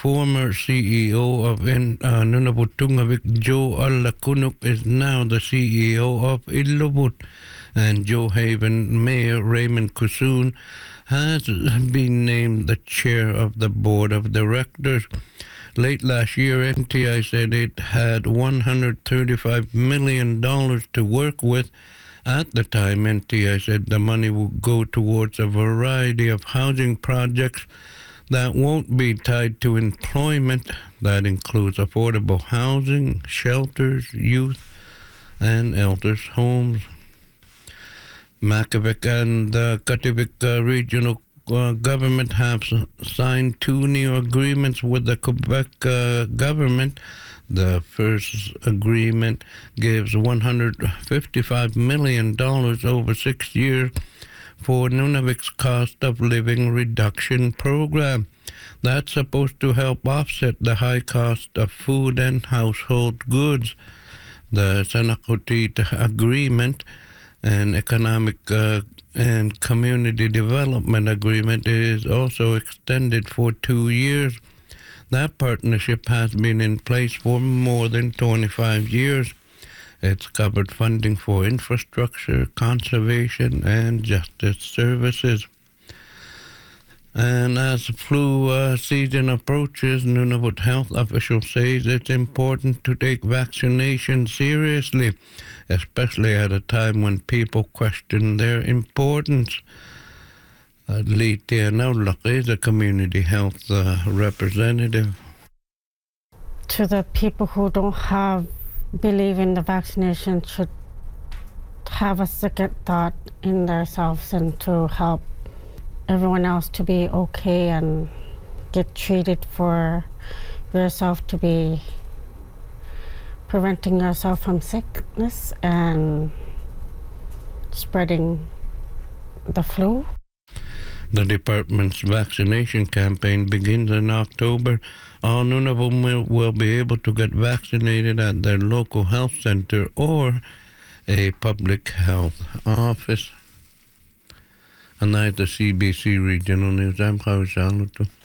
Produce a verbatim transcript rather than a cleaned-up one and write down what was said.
former C E O of in, uh, Nunavut Tungavik, Joe Allakunuk, is now the C E O of Iluvut. And Joe Haven Mayor Raymond Kusun has been named the chair of the board of directors. Late last year, N T I said it had one hundred thirty-five million dollars to work with. At the time, N T I said the money would go towards a variety of housing projects that won't be tied to employment. That includes affordable housing, shelters, youth, and elders' homes. Makivik and the Kativik uh, regional uh, government have s- signed two new agreements with the Quebec uh, government. The first agreement gives one hundred fifty-five million dollars over six years for Nunavut's cost of living reduction program. That's supposed to help offset the high cost of food and household goods. The Sanakotit agreement, an economic uh, and community development agreement, is also extended for two years. That partnership has been in place for more than twenty-five years. It's covered funding for infrastructure, conservation, and justice services. And as the flu uh, season approaches, Nunavut health officials say it's important to take vaccination seriously, especially at a time when people question their importance. Uh, Lee Tianaulak is a community health uh, representative. To the people who don't have believe in the vaccination should have a second thought in themselves and to help everyone else to be okay and get treated for yourself to be preventing yourself from sickness and spreading the flu. The department's vaccination campaign begins in October. All Nunavut will, will be able to get vaccinated at their local health center or a public health office. And that's the C B C Regional News. I'm Kawhi Saluto.